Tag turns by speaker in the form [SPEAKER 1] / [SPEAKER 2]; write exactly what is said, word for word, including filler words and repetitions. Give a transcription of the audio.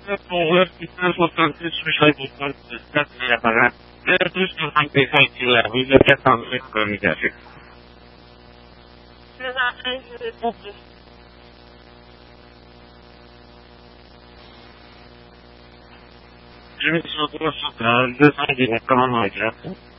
[SPEAKER 1] pessoas que são importantes sujeitos da terra, todos que têm feito a vida que estão na comunidade. Je me suis retrouvé sur le deux cent dix, comment on a